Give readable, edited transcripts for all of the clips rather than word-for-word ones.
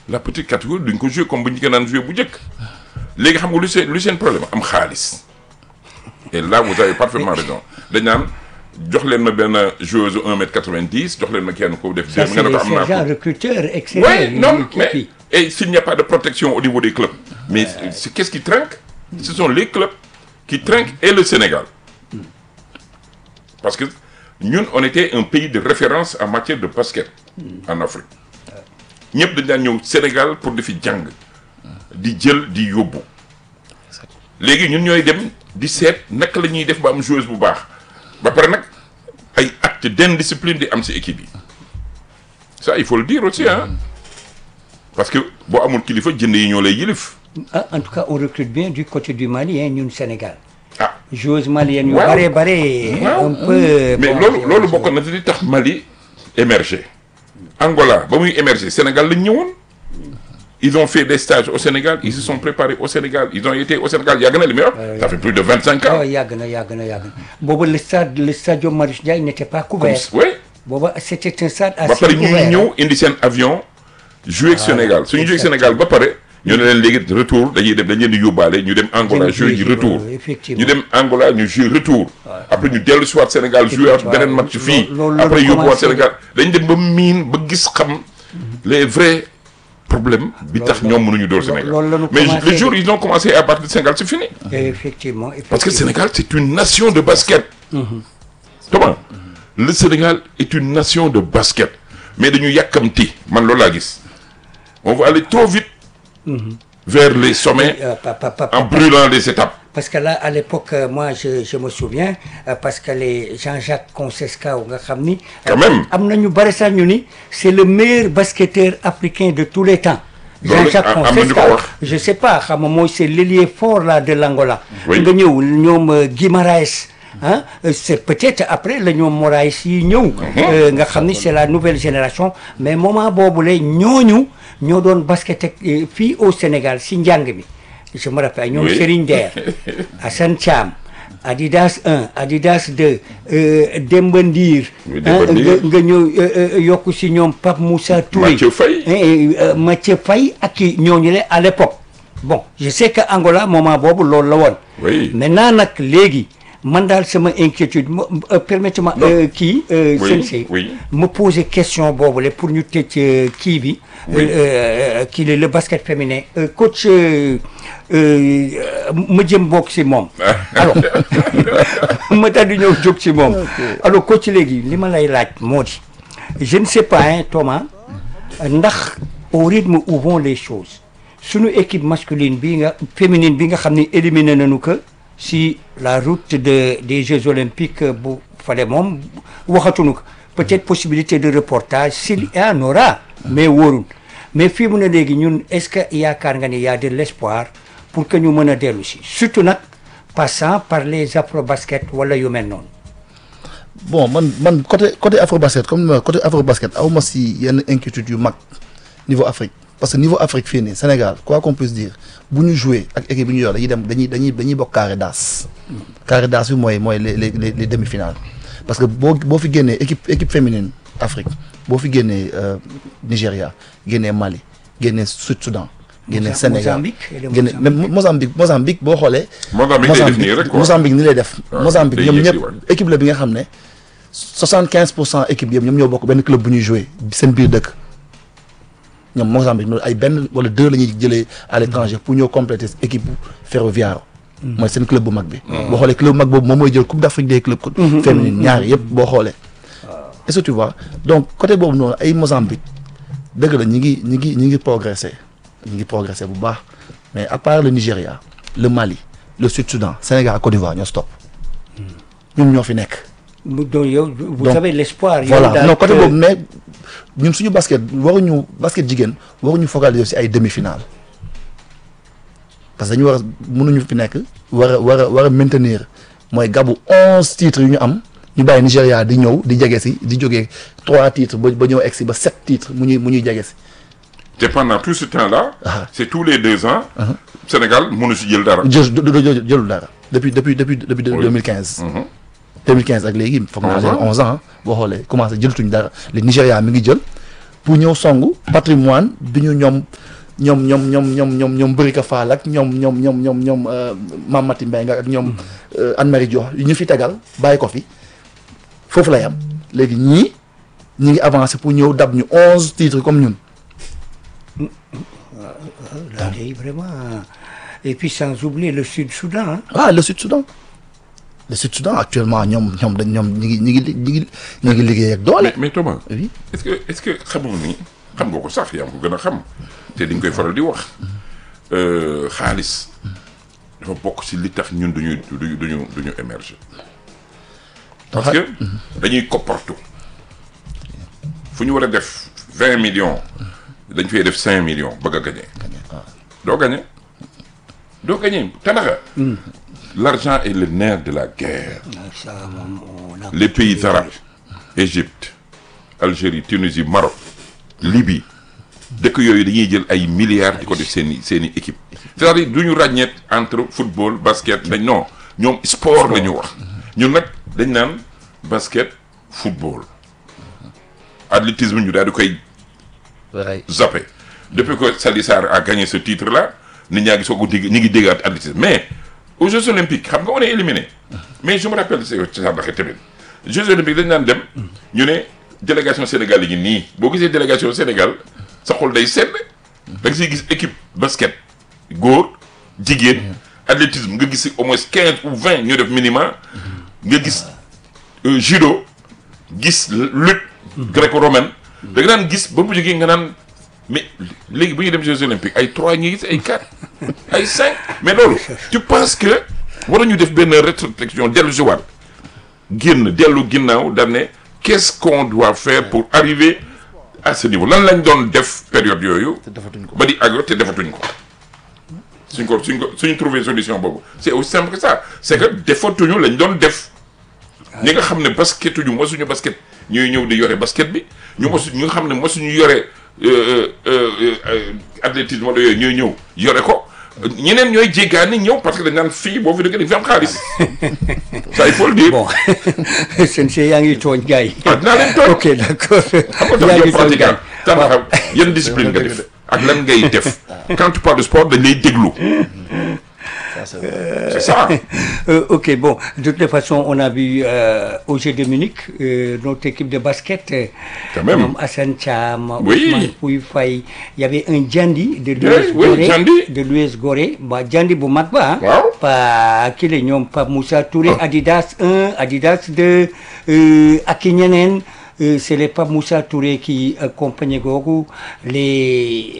la petite catégorie duñ ko jouer comme bu ñu ko naan jouer bu njëkk léegi xam nga lu seen problème am xaalis et là vous avez parfaitement raison dañ naan jox leen ma benn joueuse 1m90 jox leen ma kenn ko def. ça c'est les sergents recruteurs excellents. oui non mais et s'il n'y a pas de protection au niveau des clubs. mais qu'est-ce qui trinque? Ce sont les clubs qui trinquent et le Sénégal. Parce que ñun on était un pays de référence en matière de basket en Afrique ñëpp dañ daan ñëw Sénégal pour di fi jàng di jël di yóbbu léegi ñun ñooy dem di seet naka la ñuy def ba am joueuse bu baax ba pare nag ay acte d'indiscipline di am ci équipe yi ça il faut le dire aussi hein parce que boo amul kilifa jënd yi ñoo lay yilif. En tout cas on recrute bien du côté du Mali hein ñun Sénégal. ah joueuse malienne yu bare un peu. mais loolu bokk na di tax Mali émerger Angola ba muy émerger Sénégal lañ ñëwoon ils ont fait des stages au Sénégal ils se sont préparés au Sénégal ils ont été au Sénégal yàgg na li muy wax ça fait plus de 25 ans. yàgg na booba le stade Marius Ndiaye n'était pas couvert. oui booba c'était un stade assez ba pare couvert. ñuy ñëw indi seen avion jouer ak Sénégal suñu jouer Sénégal ba pare ñu ne leen léegi retour dañuy dem dañ leen di yóbbaale ñu dem Angola jouer ji retour ñu dem Angola ñu jouer retour après ñu dellu si waat Sénégal jouer waat beneen match fii après yóbbuwaat Sénégal dañ dem ba miin ba gis xam les vrais problèmes bi tax ñoom mënuñu door Sénégal mais le jour ils ont commencé à battre le Sénégal c'est fini effectivement parce que Sénégal c'est une nation de basket comment le Sénégal est une nation de basket mais dañu yàkkamti man loolu laa gis on va aller trop vite vers les sommets en brûlant les étapes. Parce que là à l'époque moi je me souviens parce que les Jean-Jacques Concescao nga xam ni. quand même am na ñu bari sax ñu ni c'est le meilleur basketteur africain de tous les temps. Jean-Jacques Concescao je sais pas xam nga mooy c'est l'ailier fort là de l'Angola. nga ñëw ñoom Guimaraes. c'est peut-être après la ñoom Moraes yi ñëw. nga xam ni c'est la nouvelle génération mais moment boobu la ñooñu ñoo doon basket fii au Sénégal si njàng bi je me rappelle ñoom Serigne Der Assane Thiam Adidas 1 Adidas 2 Demba Ndir nga ñëw yokku si ñoom Pape Moussa Touré Mathieu Faye ak ñooñu le à l'époque bon je sais que Angola moment boobu loolu la woon maintenant nag léegi man daal sama inquiétude permettez-moi kii Sensei ma poser question boobule pour ñu tëj kii bi kii le basket féminin coach ma jëm bokk si moom alors ma daal di ñëw jóg si moom alors coach léegi li ma lay laaj moo di je ne sais pas hein Thomas ndax au rythme où vont les choses suñu équipe masculine bi nga féminine bi nga xam ne éliminé nañu que si la route des Jeux Olympiques bu fale moom waxatuñu ko peut-être possibilité de reportage s'il y en aura mais wóorul mais fii mu ne léegi ñun est-ce que yaakaar nga ni y a de l'espoir pour que ñu mën a dellu si surtout nag passant par les afro-basket wala yu mel noonu. bon man côté afro-basket comme côté afro-basket awma si yenn inquiétude yu mag niveau Afrique parce que niveau Afrique fii nii Sénégal quoi qu'on puisse dire bu ñu jouer ak équipe bi ñu yor dañuy bokk carré d'as bi mooy les demi-finales parce que boo fi génnee équipe féminine Afrique boo fi génnee Nigéria génnee Mali génnee Sud-Soudan génnee Sénégal génne même Mozambique boo xoolee Mozambique ni lay def Mozambique ñoom ñëpp équipe la bi nga xam ne 75% équipe yëpp ñoom ñoo bokk benn club bu ñuy jouer seen biir dëkk ñoom Mozambique ay benn wala deux la ñuy jëlee à l'étranger pour ñoo compléter équipe Ferroviario mooy seen club bu mag bi boo xoolee club bu mag boobu moom mooy jël coupe d'Afrique des clubs féminines ñaari yëpp boo xoolee est-ce que tu vois donc côté boobu noonu ay Mozambique dëgg la ñi ngi progresser bu baax mais à part le Nigeria le Mali le Sud-Soudan Sénégal Côte d'Ivoire ñoo stop ñoom ñoo fi nekk donc yow vous savez l'espoir voilà non côté boobu mais ñun suñu basket jigéen waruñu focaliser ci ay demi-finale parce que dañu mënuñu fi nekk war a maintenir mooy gabu 11 titres yu ñu am ñu bàyyi Nigéria di ñëw di jege si di jógee 3 titres ba ñëw egg si ba 7 titres mu ñuy jege si. te pendant tout ce temps-là. c'est tous les 2 ans. Sénégal mënu si jël dara. jëlul dara depuis 2015. 2015 ak léegi foog naa leen 11 ans boo xoolee commencé jëlatuñ dara le Nigéria mi ngi jël pour ñëw songu patrimoine bi ñu ñoom Bërika Fall ak ñoom Mame Maty Mbengue ak ñoom Anne Marie Dior ñu fi tegal bàyyi ko fi foofu la yam léegi ñi ngi avancé pour ñëw dab ñu 11 titres comme ñun. Là, vraiment. Et puis sans oublier le Sud-Soudan. Hein. Ah, le Sud-Soudan actuellement ñoom ñi ngi liggéey ak doole. mais Thomas. oui est-ce que xamoo ni xam nga ko sax yaa ngi ko gën a xam te dañ koy faral di wax xaalis dafa bokk ci li tax ñun duñu émerger parce que dañuy koppartu fu ñu war a def 20 millions dañ fay def 5 millions bëgg a gagner doo gagner tanaxa l'argent est le nerf de la guerre. Les pays arabes, Égypte, Algérie, Tunisie, Maroc, Libye, dëkk yooyu dañuy jël ay milliards di ko def seen i équipe. C'est-à-dire du ñu ràññeet entre football basket non ñoom sport la ñu wax. ñun nag dañ naan basket football. Athlétisme ñu daal di koy zappé. Depuis que Sali Sarr a gagné ce titre-là nit ñaa ngi soog a ñi ngi déggaat athlétisme mais. Aux Jeux Olympiques xam nga on est éliminé mais je me rappelle ci sa ndaxe tamit Jeux Olympiques dañ naan dem ñu ne délégation Sénégal yi nii boo gisee délégation Sénégal sa xol day sedd da nga siy gis équipe basket góor jigéen athlétisme nga gis au moins 15 ou 20 ñu def minimum nga gis judo gis lutte gréco-romaine da nga daan gis ba bu jógee nga naan mais léegi bu ñuy dem Jeux Olympiques ay 3 ñi gis ay 4 ay 5 mais loolu tu penses que war nañu def benn rétrospection dellu si waat dellu ginnaaw daan ne qu'est-ce qu'on doit faire pour arriver à ce niveau lan lañ doon def période yooyu ba di agro te defatuñ ko suñu trouver solution boobu c'est aussi simple que ça c'est que defatuñu lañ doon def ñi nga xam ne basketuñu mosuñu basket ñuy ñëw di yore basket bi ñu nga xam ne mosuñu yore athlétisme wala yooyu ñooy ñëw yore ko ñeneen ñooy jéggaani ñëw parce que dañ naan fii boo fi dëgg dañ fi am xaalis ça il faut le dire. Bon sensei yaa ngi tooñ gars yi. dinaa leen tooñ. ok d'accord. yaa ngi tooñ gars yi xam yan discipline nga def ak lan ngay def quand tu parles de sport dañ lay déglu. C'est ça. Ok, bon, de toute façon, on a vu au Jeux de Munich, notre équipe de basket, quand même. Hassan Cham, Oui. Ousmane Pouy Faye, il y avait un Djandi de l'US Gorée, bah, Djandi Boumakba, Wow. pas pas Moussa Touré, Adidas 1, Adidas 2, Akinyanen, c'est les Pape Moussa Touré qui accompagnaient Gogo, les...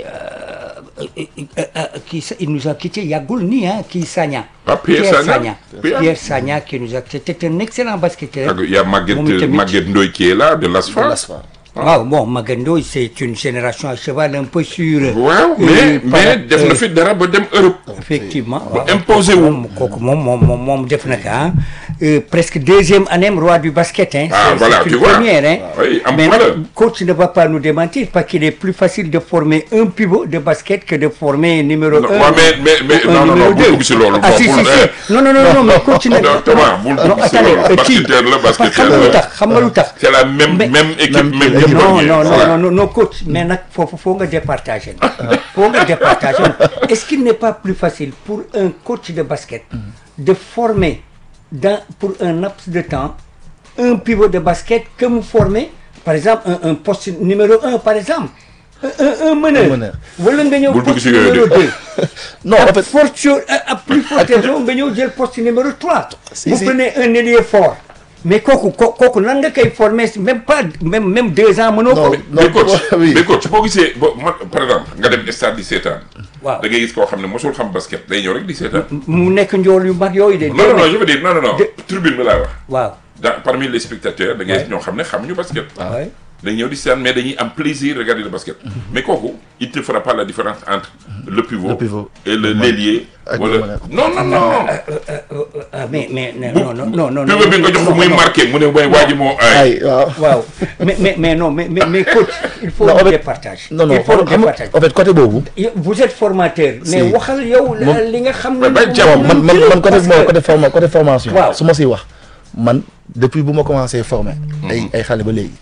il nous a quitté Yagoulni, hein, qui Sagna. Ah, Pierre Sagna. Pierre Sagna qui nous a quitté. C'était un excellent basketteur. Il y a Maguette Ndoye qui est là, de l'ASFA. Ah, bon, Maguette c'est une génération à cheval un peu sur... waaw mais def na fi dara ba dem Europe. Effectivement. ba imposé wu. kooku moom def na ka presque deuxième année roi du basket. Hein. Ah, voilà, tu vois. Première, hein. Oui, mais coach ne va pas nous démentir parce qu'il est plus facile de former un pivot de basket que de former numéro 1. mais non, bul dugg si loolu. Ah, si. Non, mais coach ne... Non, Thomas, bul dugg si loolu. Basketteur la. xam nga lu tax. C'est la même équipe, même non coach mais nag faut nga départager est-ce qu'il n'est pas plus facile pour un coach de basket de former pour un laps de temps un pivot de basket que mu former par exemple un poste numéro 1 par exemple un meneur wala nga ñëw poste numéro 2 non en fait plus forte raison nga ñëw jël poste numéro 3 vous prenez un ailier fort. Mais kooku nan nga koy former même 2 ans mënoo ko. mais coach boo gisee par exemple nga dem stade di seetaan. waaw da ngay gis koo xam ne mosul xam basket day ñëw rek di seetaan. mu nekk njool yu mag yooyu de. non je veux dire non tribune bi laa wax. waaw parmi les spectateurs da ngay gis ñoo xam ne xamuñu basket. waaw dañuy ñëw di seetaan mais dañuy am plaisir regarder le basket. mais kooku il ne fera pas la différence entre le pivot et l'ailier. wala non. mais non. pivot bi nga jox ko muy marqué mu ne mooy waa ji moo aay. waaw mais coach il faut le départage. non il faut le départage. en fait côté boobu. vous êtes formateur. mais waxal yow li nga xam ne. man côté formation. waaw su ma siy wax man depuis bu ma commencé former. ay xale ba léegi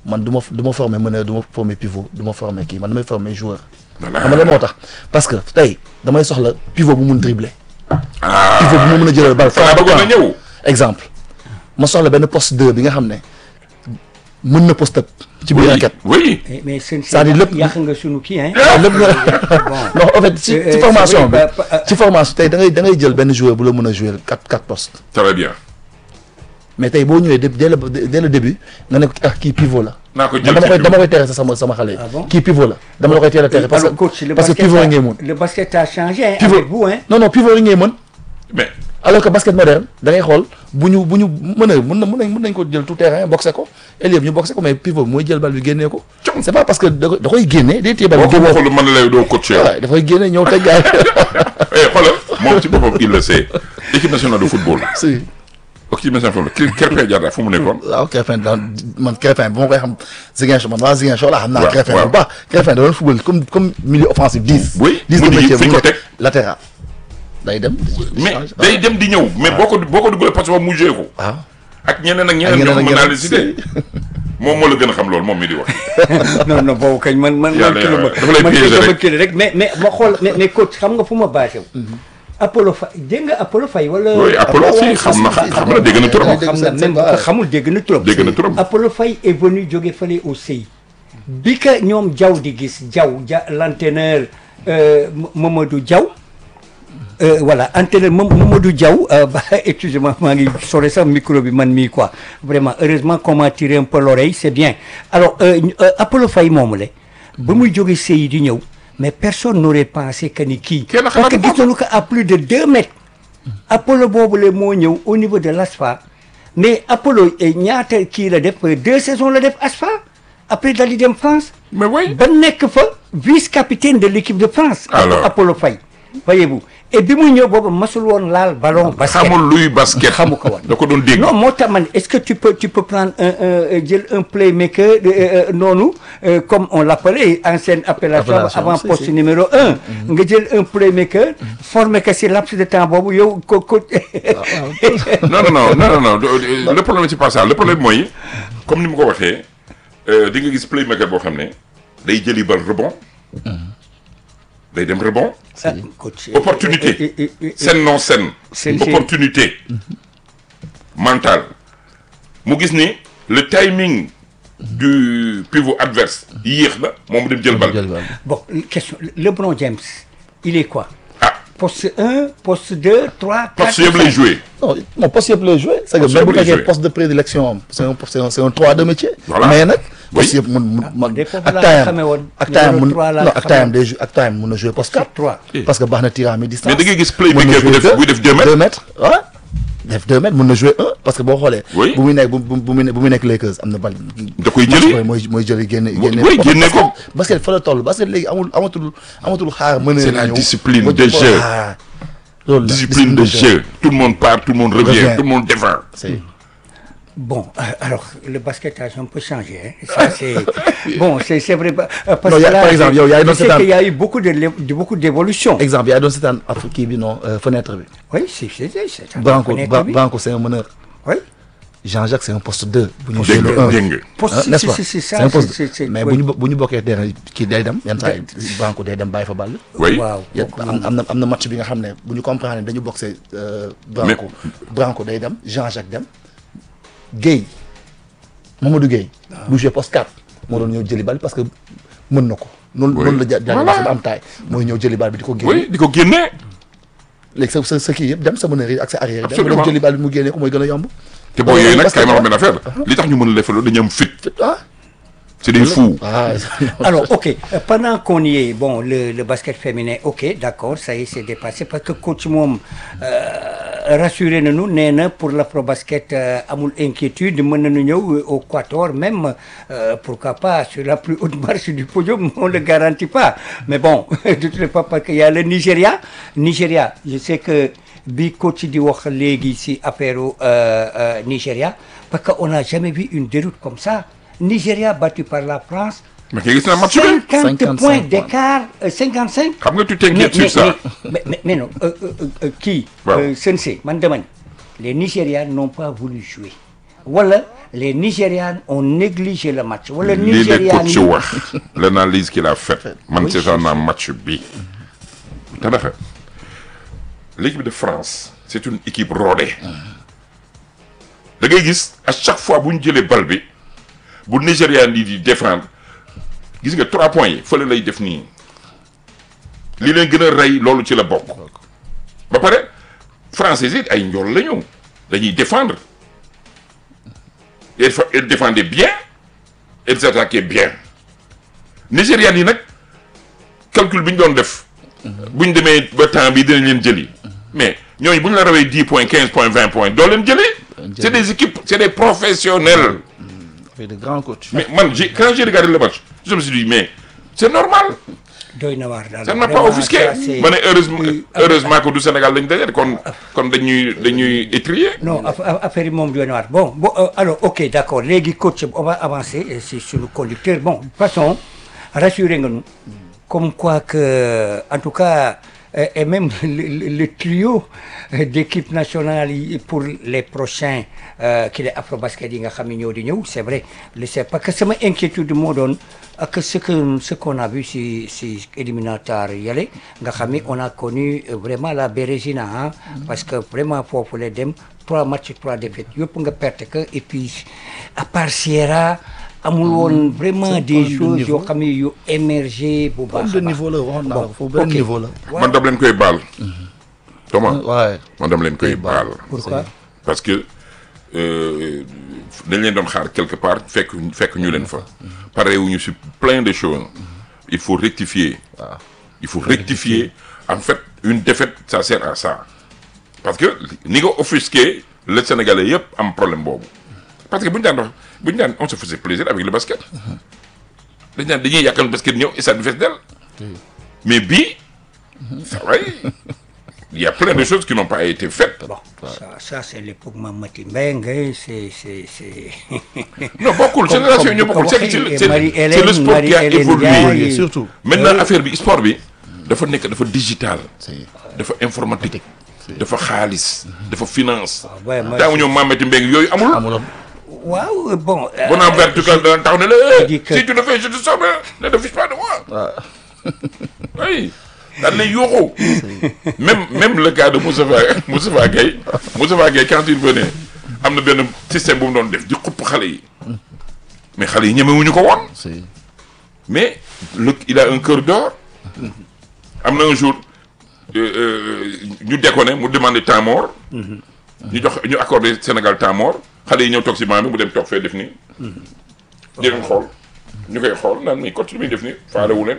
man du ma former meneur du ma former pivot du ma former kii man damay former joueur. xam nga la moo tax parce que tey damay soxla pivot bu mun dribbler. pivot bu mu mën a jëlal bal. bëggoon na ñëw. exemple ma soxla benn poste 2 bi nga xam ne mën na poste ci biir raquette. oui mais c'est-à-dire lépp yàq nga sunu kii hein. lépp non en fait ci formation bi ci formation tey da ngay jël benn joueur bu la mën a jouer 4 postes. très bien. mais tey boo ñëwee dès le début nga ne ko kii pivot la. naa ko jël dama koy tere sa sama xale yi. kii pivot la dama la koy teel a tere. parce que pivot yi ngay mën. le basket a changé hein, pivot avec vous hein. non pivot yi ngay mën. mais alors que basket moderne da ngay xool bu ñu mën nañ ko jël tout terrain boxé ko ailier ñu boxé ko mais pivot mooy jël bal bi génnee ko. c'est pas parce que da koy génne day téye bal bi. boo ko waxul mën na lay doo coaché. waaw dafay génne ñëw teg gaay. xoolal moom ci boppam il le sait équipe nationale de football. si. équipe nationale de football Krépin Diatta fu mu nekkoon. waaw Krépin man Krépin bu ma koy xam Ziguinchor man waa Ziguinchor laa xam naa. Krépin bu baax Krépin da doon football comme milieu offensif 10. oui 10 de métier fi ñu ko teg latéral. day dem. mais day dem di ñëw. mais boo ko dugalee parce que mu joué ko. waaw ak ñeneen ak ñeneen ñoom mën naa leen cité. moom moo la gën a xam loolu moom mi di wax. non boobu kañ man dafa lay piégé rek mais ma xool mais coach xam nga fu ma basé wu. Apollo Faye dégg nga Apollo Faye wala. oui Apollo si xam na dégg na turam. xam na même bu ko xamul dégg na turam. dégg na turam. Apollo Faye est venu jóge fële au CI. bi ka ñoom Diaw di gis l'entraîneur Mamadou Diaw. Voilà entraîneur Mamadou Diaw excusez-moi maa ngi sore sax micro bi man mii quoi vraiment heureusement qu'on m'a tiré un peu l'oreille c'est bien alors Apollo Faye moomu la ba muy jóge CI di ñëw mais personne n'aurait pensé que ni kii parce que gis nañu ko à plus de 2 mètres Apollo boobu la moo ñëw au niveau de l'ASFA mais Apollo ñaata kii la def 2 saisons la def ASFA après dal di dem France mais oui ba nekk fa vice-capitaine de l'équipe de France alors Apollo Faye voyez-vous et bi muy ñëw boobu masul woon laal ballon basket xamul luy basket xamu ko woon da ko doon dégg non moo tax man est-ce que tu peux prendre jël un playmaker noonu comme on l'appelait ancienne appellation avant poste numéro 1 nga jël un playmaker former que si laps de temps boobu yow ko non le problème c'est pas ça le problème mooy comme ni mu ko waxee di nga gis playmaker boo xam ne day jëli bal rebond day dem rebond. opportunité scène non scène. opportunité mentale. mu gis ni le timing du pivot adverse yéex na moom dem jël bal. bon question LeBron James il est quoi. ah poste 1 poste 2 3 4. poste yëpp lay joué. non poste yëpp lay joué. c'est que même bu fekkee poste de prédilection am c'est un 3 de métier. voilà mais nag. poste yëpp mun ak taayam mun na jouer poste 4. parce que baax na tir à mi-distance. mais da ngay gis playmaker buy def 2 mètres. 2 mètres waaw def 2 mètres mun na jouer 1 parce que boo xoolee. oui bu muy nekk Lakers am na bal. da koy jëli mooy jëli génne. génne ko basket fa la toll basket léegi amatul xaar mën a. c'est la discipline de jeu. loolu discipline de jeu. tout le monde part tout le monde revient tout le monde défend. Bon, alors, le basketage, on peut changer. Hein. Ça, c'est... bon, c'est vrai. Parce non, que là, par exemple, je sais qu'il y a eu beaucoup d'évolution. Exemple, il y a dans cette Afrique, fenêtre. Oui, c'est Branco, c'est un meneur. Oui. Jean-Jacques, c'est un poste 2. N'est-ce pas? C'est ça. C'est un poste 2. Mais si vous avez terrain qui est Branco est dans le balle. Oui. Il y a un match qui est si vous comprenez, vous boxez Branco est dans Jean-Jacques dem. Guèye Mamadou Guèye bu joué poste 4 moo doon ñëw jëli bal parce que mën na ko noonu la jaajëfal ba am taay mooy ñëw jëli bal bi di ko génne. oui di ko génne. léegi sa kii yëpp dem sa meneur yi ak sa arrière. absolument dem jëli bal bi mu génne ko mooy gën a yomb. te boo yooyu nag kay ma wax benn affaire li tax ñu mën a defal dañu am fit. c'est des fous. Alors, ok, pendant qu'on y est, bon, le basket féminin, ok, d'accord, ça y est, c'est dépassé, parce que coach Mom, rassurez-nous, Néna, pour l'afro-basket, amul inquiétude, nous au Quator, même, pourquoi pas, sur la plus haute marche du podium, on ne le garantit pas. Mais bon, de toutes les fois, parce qu'il y a le Nigeria, je sais que, bi coach di wax légui ci affaire Nigeria, parce qu'on n'a jamais vu une déroute comme ça. Nigeria battu par la France. Mais gis naa match bi 50 points d'écart 55. xam nga tu t'inquiètes sur ça. mais non kii. Sensei man dama ne les Nigérians n'ont pas voulu jouer wala les Nigérians ont négligé le match wala lii la Nigérians coach wax l'analyse qu'il a faite man Oui, seetaan naa match bi te dafa l'équipe de France c'est une équipe rodée da ngay gis à chaque fois bu ñu jëlee bal bi bu Nigérian yi di défendre gis nga 3 points yi fële lay def nii li leen gën a rey loolu ci la bokk ba pare français yi ay njool la ñu dañuy défendre ils défendaient bien ils attaquaient bien Nigérian yi nag calcul bi ñu doon def bu ñu demee ba temps bi dinañ leen jëli mais ñooñu bu ñu la rawee 10 points 15 points 20 points doo leen jëlee c'est des équipes c'est des professionnels avec de grands coachs. mais man quand j'ai regardé le match je me suis dit mais c'est normal doy na waar daal ça ne m'a pas offusqué ma ne heureusement que du Sénégal lañu daje kon dañuy étrier non affaire yi moom doy na waar bon alors ok d'accord léegi coach on va avancer sur le conducteur bon de toute façon rassuré nga ñu comme quoi que en tout cas et même le trio d'équipe nationale yi pour les prochains qui les Afrobasket yi nga xam ne ñoo di ñëw c'est vrai c'est parce que sama inquiétude moo doon ak ce qu'on a vu si éliminatoire yale nga xam ni on a connu vraiment la Bérésina hein parce que vraiment foofu la dem 3 matchs 3 défaites yëpp nga perte que et puis à part Sierra amul woon vraiment des choses yoo xam ne yu émergé bu baax de niveau la waxoon naa foofu benn niveau la. man dam leen koy baal Thomas waaye man dam leen koy baal pourquoi parce que dañ leen doon xaar quelque part fekk ñu leen fa pare wuñu sur plein de choses il faut rectifier il faut rectifier en fait une défaite ça sert à ça parce que ni nga offusqué le Sénégalais yëpp am problème boobu parce que bu ñu daan on se faisait plaisir avec le basket dañuy yàkkal basket ñëw et ça du fees del mais bii ça va il y a plein de choses qui n'ont pas été faites. Bon, ça c'est l'époque Mamati Mbengue, c'est... Non, beaucoup, génération, beaucoup. C'est le sport qui a évolué. Surtout. Maintenant, l'affaire du sport, dafa digital, dafa informatique, dafa xaalis, dafa finance. Daaw ñoom Mamati Mbengue yooyu amul. Waaw, bon... Bon, en vertical, taxaw ne la, si tu le fais, je te sors, ne te fiche pas de moi. Oui. daal lay yóoxu même le cas de Moustapha Gueye quand il venait am na benn système bu mu doon def di xupp xale yi mais xale yi ñemewuñu ko woon mais il a un cœur d'or am na un jour ñu déconné mu demandé temps mort ñu accordé Sénégal temps mort xale yi ñëw toog si maam bi mu dem toog fee def nii di leen xool ñu koy xool naan muy continue def nii faale wu leen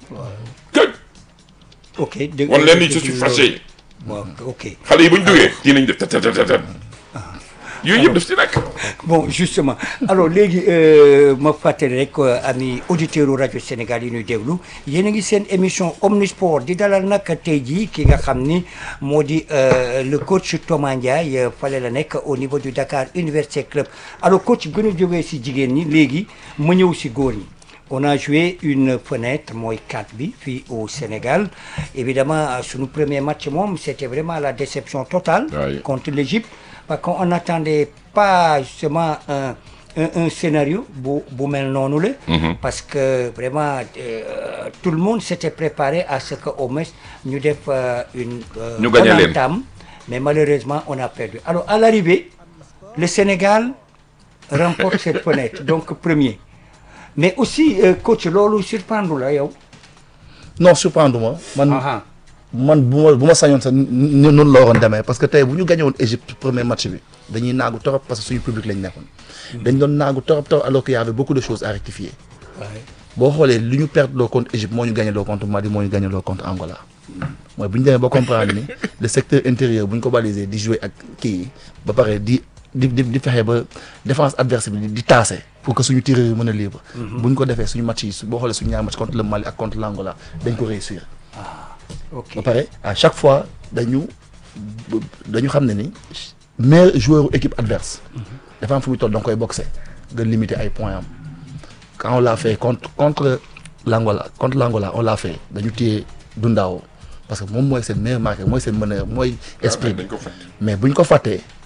ok wan leen ni je suis fâché. ok xale yi bu ñu duggee kii nañ def tat yooyu yëpp daf ci nekk. bon justement alors léegi ma fàttali rek ami auditeurs rajo Sénégal yi ñuy déglu yéen a ngi seen émission Omnisport di dalal nag tey jii ki nga xam ni moo di le coach Thomas Ndiaye fale la nekk au niveau du Dakar Université Club alors coach gën a jógee si jigéen ñi léegi ma ñëw si góor ñi. On a joué une fenêtre, moi 4 bi, fii au Sénégal. Évidemment, sur notre premier match, c'était vraiment la déception totale contre l'Égypte. Parce qu'on n'attendait pas justement un scénario bu mel noonu la. Parce que vraiment, tout le monde s'était préparé à ce qu'au moins, nous def une bonne entame. Mais malheureusement, on a perdu. Alors, à l'arrivée, le Sénégal remporte cette fenêtre, donc premier. Mais aussi coach loolu surprendre la yow. non surprendre man bu ma sañoon sax noonu la waroon demee parce que tey bu ñu gagné woon Égypte premier match bi dañuy naagu torop parce que suñu public lañ nekkoon. dañ doon naagu torop alors qu'il y avait beaucoup de choses à rectifier. boo xoolee li ñu perdre loo contre Égypte moo ñu gagné loo contre Mali moo ñu gagné loo contre Angola. mooy bu ñu demee ba comprendre ni le secteur intérieur bu ñu ko balisé di jouer ak kii ba pare di fexe ba défense adverse bi di taase pour que suñu tireur yi mën a libre. bu ñu ko defee suñu match yi boo xoolee suñu ñaari match contre le Mali ak contre l'Angola dañ ko réussir. ok ba pare à chaque fois dañu xam ne ni meilleur joueur équipe adverse. dafa am fu muy toll da nga koy boxer nga limiter ay points am. quand on l'a fait contre l'Angola on l'a fait dañu téye Dundao parce que moom mooy seen meilleur marqueur mooy seen meneur mooy esprit bi mais bu ñu ko fàttee.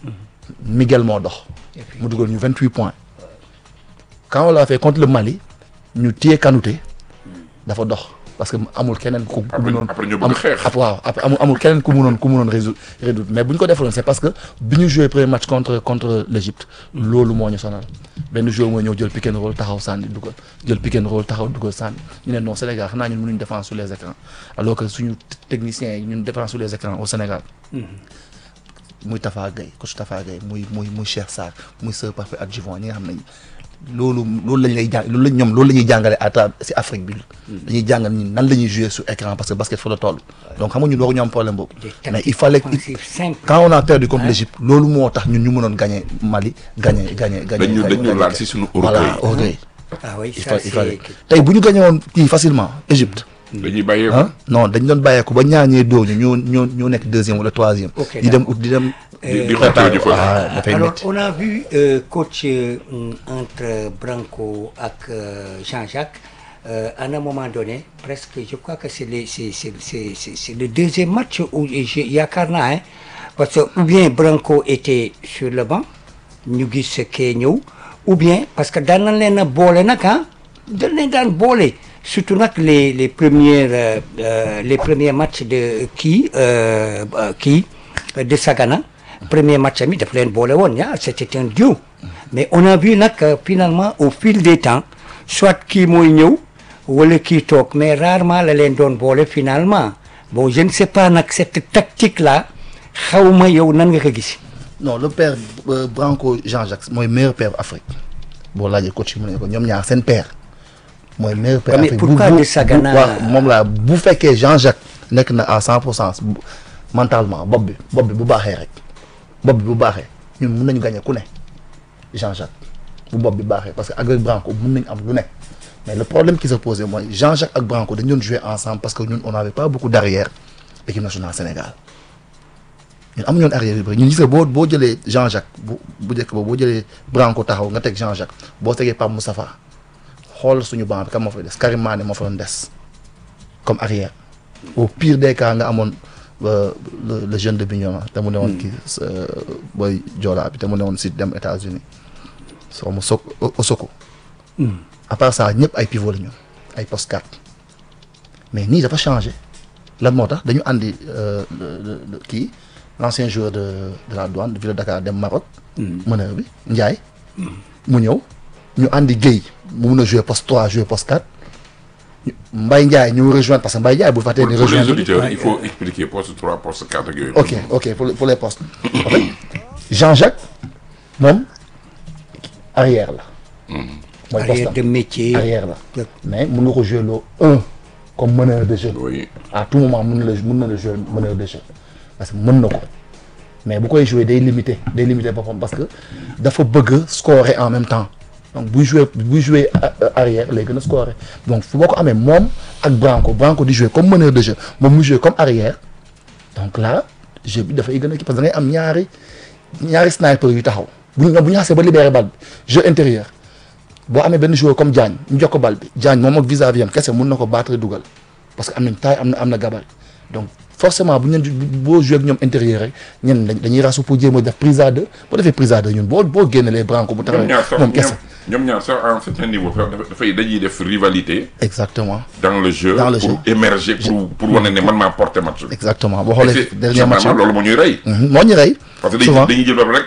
Miguel moo dox mu dugal ñu 28 points quand on l'a fait contre le Mali ñu téye Kanouté dafa dox parce que amul keneen ku mënoon après ñu bëgg xeex. waaw après amul keneen ku mënoon résoudre mais bu ñu ko defaloon c'est parce que bi ñu joué premier match contre l'Égypte loolu moo ñu sonal benn joueur mooy ñëw jël pick and roll taxaw sànni dugal jël pick and roll taxaw dugal sànni ñu ne non Sénégal xanaa ñun mënuñ défense sur les écrans alors que suñu techniciens yi ñun défense sur les écrans au Sénégal muy Tafa Gueye coach Tafa Gueye muy Cheikh Sarr muy Sir Parfait adjuvant ñi nga xam ne loolu lañ lay jàng loolu la ñuy jàngale à travers si Afrique bi dañuy jàngal ñi nan la ñuy jouer sur écran parce que basket fa la toll donc xam nga ñun waruñu am problème boobu mais il fallait quand on a perdu contre l'Égypte loolu moo tax ñun ñu mënoon gagner Mali gagner dañu laal si suñu orgueil ah oui il fallait tey bu ñu gagné woon kii facilement Égypte dañuy bàyyeeku non dañ doon bàyyeeku ba ñaañee dóor ñu ñoo nekk deuxième wala troisième di dem alors on a vu coach entre Branco ak Jean-Jacques à un moment donné presque je crois que c'est le deuxième match où yaakaar naa parce que ou bien Branco était sur le banc ñu gis kee ñëw ou bien parce que daan nañ leen a boole nag dañ leen daan boole surtout nag les premiers matchs de de Sagana premier match ami daf leen boole woon c'était un duo mais on a vu nag finalement au fil des temps soit kii mooy ñëw wala kii toog mais rarement la leen doon boole finalement bon je ne sais pas nag cette tactique là xawma yow nan nga ko gis. non le père Branco Jean-Jacques mooy meilleur père Afrique boo laajee coach mu ne ko ñoom ñaar seen père mooy meilleur père Afrique. mais pourquoi de Sagana waaw moom laa bu fekkee Jean-Jacques nekk na à 100% mentalement bopp bi bu baaxee rek bopp bi bu baaxee ñun mën nañu gagner ku ne Jean-Jacques bu bopp bi baaxee parce que avec Branco mën nañu am lu ne mais le problème qui se posait mooy Jean-Jacques ak Branco dañu doon jouer ensemble parce que ñun on n'avait pas beaucoup d'arrière équipe nationale Sénégal ñun amuñu woon arrière yu bëri ñun gis nga boo jëlee Jean-Jacques bu njëkk ba boo jëlee Branco taxaw nga teg Jean-Jacques boo tegee Pape Moustapha xool suñu banc bi kan moo fay des Karim Mané moo fa doon des comme arrière au pire des cas nga amoon le jeune de Bignona te mu ne woon kii booy Joola bi te mu ne woon si dem États-Unis soo mu Osoko à part ça ñëpp ay pivot la ñu ay poste 4 mais nii dafa changé lan moo tax dañu andi kii l'ancien joueur de la douane de Ville de Dakar dem Maroc meneur bi Ndiaye mu ñëw ñu andi Guèye mu mun a jouer poste 3 jouer poste 4 Mbaye Ndiaye ñu rejoindre parce que Mbaye Ndiaye bu fàttee ni rejoindre pour les auditeurs il faut expliquer poste 3 poste 4 ak yooyu. ok pour les postes en fait Jean-Jacques moom arrière la mooy arrière de métier arrière la mais mun nga ko jouer loo comme meneur de jeu oui à tout moment mën na la jouer meneur de jeu parce que mën na ko mais bu koy jouer day limiter boppam parce que dafa bëgg scorer en même temps donc buy jouer arrière lay gën a scorer donc fu boo ko amee moom ak Branco di jouer comme meneur de jeu moom muy jouer comme arrière donc là jeu bi dafay gën a kii parce que da ngay am ñaari sniper yu taxaw bu ñu xasee ba libérer balle bi jeu intérieur boo amee benn joueur comme Diagne ñu jox ko balle bi Diagne moom ak vis-à-vis am kese mun na ko battre dugal parce que am nañ taille am na gabarit donc forcément bu ñu boo joué ak ñoom intérieur rek ñen dañuy rasu pour jéem a def prise à deux boo defee prise à deux ñun boo génnelee Branco bu taxawee moom kese ñoom ñaar sax à un certain niveau dañuy def rivalité exactement dans le jeu pour émerger pour wane ne man maa porté match bi exactement boo xoolee dernier match loolu moo ñuy rey parce que dañuy jël ba rek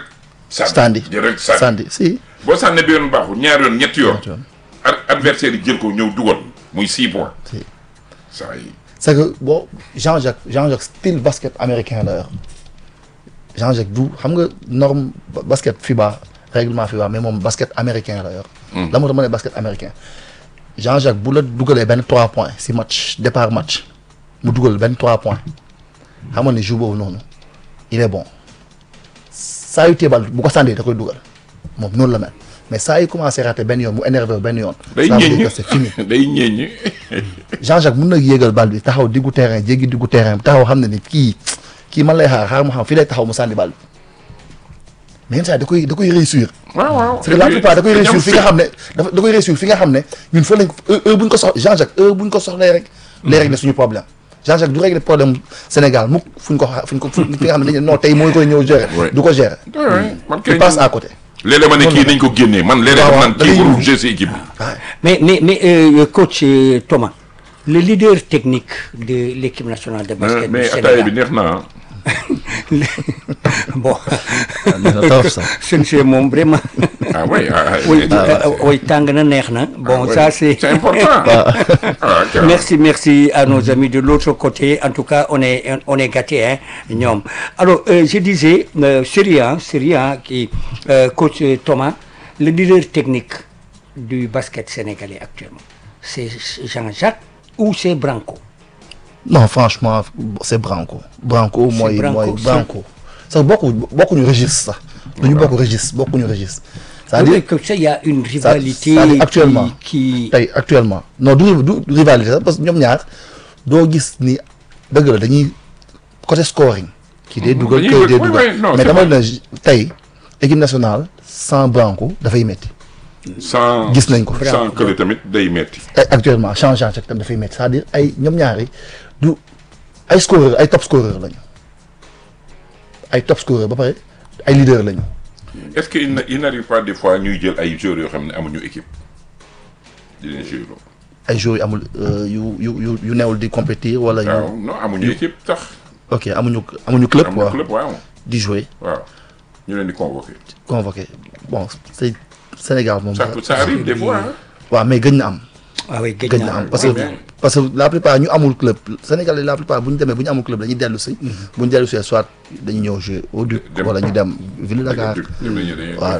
sandi si boo sànnee bi yoon baaxul ñaari yoon ñetti yoon adversaire yi jël ko ñëw dugal muy 6 points ça yi c'est que bon Jean-Jacques style basket américain la yor Jean-Jacques du xam nga norme basket FIBA règlement FIBA mais moom basket américain la yor la moo tax ma ne basket américain Jean-Jacques bu la dugalee benn 3 points si match départ match mu dugal benn 3 points xam nga ne jour boobu noonu il est bon saa yu teebal bu ko sànnee da koy dugal moom noonu la mel mais saa yu commencé raté benn yoon mu énervé benn yoon day ñeeñu c'est fini day ñeeñu Jean-Jacques mun na yéegal bal bi taxaw diggu terrain jéggi diggu terrain taxaw xam ne ni kii man lay xaar mu xam fii lay taxaw mu sànni bal bi mais yenn saa da koy réussir. waaw c'est que la plupart da koy réussir fi nga xam ne da koy réussir fi nga xam ne ñun fa lañ heure bu ñu ko soxla Jean-Jacques heure bu ñu ko soxlee rek. lay régler suñu problème Jean-Jacques du régler problème Sénégal mukk fu nga xam ne dañu non tey mooy koy ñëw gérer. du ko gérer. il passe à côté. léeg-léeg ma ne kii nañ ko génnee man léeg-léeg man kii warul jouer si équipe bi. mais coach Thomas, le leader technique de l'équipe nationale de basket du Sénégal. mais ataaya bi neex na bon. ça. c'est moom vraiment. ah oui oui tàng na neex na. bon ça c'est important. merci à nos amis de l'autre côté. En tout cas on est gâtés hein ñoom. Alors je disais Serie A qui coach Thomas, le leader technique du basket sénégalais actuellement, c'est Jean-Jacques ou c'est Branco? Non, franchement, c'est Branco. Branco, moi, Branco. Ça, beaucoup de registres, ça. Nous, beaucoup de registres. C'est-à-dire que ça, il y a une rivalité actuellement. Actuellement. Non, du rivalité, parce que nous, nous, ni dëgg dañuy côté scoring. Qui est double, mais dama ne tey équipe nationale sans Branco dafay metti. sans gis nañ ko. sans que tamit day metti. Actuellement changeant chaque tam dafay metti, c'est-à-dire ay ñoom ñaari du ay scoreur ay top scoreur lañu. Ay top scoreur ba pare ay leader lañu. Est-ce que il n'arrive pas des fois ñuy jël ay joueurs yoo xam ne amuñu équipe di leen jouer loolu. Ay joueurs amul yu newul di compétir wala. waaw non amuñu équipe sax. Ok amuñu club. amuñu club waaw. di jouer. waaw ñu leen di convoqué. Bon c'est Sénégal moom. ça arrive des fois. waaw mais gëj na am. Ah oui gëj na am parce que la plupart ñu amul club Sénégal la plupart bu ñu amul club dañuy dellu si. bu ñu dellu si soit dañuy ñëw jouer au Duc wala ñu dem Ville de Dakar. waaw.